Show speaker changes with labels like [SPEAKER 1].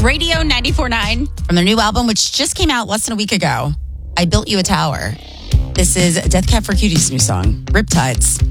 [SPEAKER 1] Radio 94.9 from their new album, which just came out less than a week ago. I Built You a Tower. This is Death Cab for Cutie's new song, Riptides.